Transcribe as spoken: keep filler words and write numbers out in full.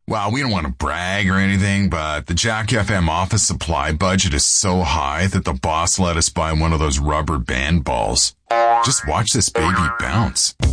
Well, we don't want to brag or anything, but the Jack F M office supply budget is so high that the boss let us buy one of those rubber band balls. Just watch this baby bounce.